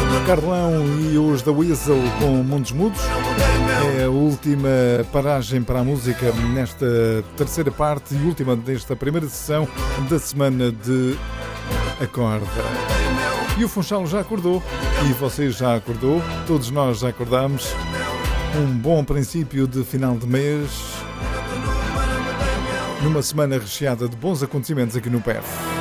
Carlão e os da Weasel com Mundos Mudos. É a última paragem para a música nesta terceira parte e última desta primeira sessão da semana de Acorda. E o Funchal já acordou, e você já acordou, todos nós já acordamos. Um bom princípio de final de mês, numa semana recheada de bons acontecimentos aqui no PEF.